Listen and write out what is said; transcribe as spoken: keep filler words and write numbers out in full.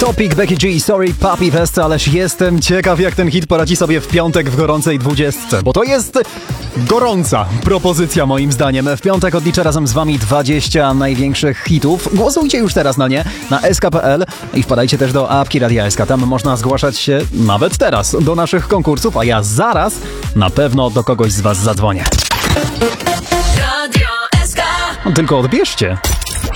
Topic, Becky G, Sorry Papi Fest, ależ jestem ciekaw, jak ten hit poradzi sobie w piątek w gorącej dwudziestce, bo to jest gorąca propozycja moim zdaniem. W piątek odliczę razem z wami dwadzieścia największych hitów. Głosujcie już teraz na nie na s k kropka p l i wpadajcie też do apki Radia S K. Tam można zgłaszać się nawet teraz do naszych konkursów, a ja zaraz na pewno do kogoś z was zadzwonię. Radio S K. Tylko odbierzcie.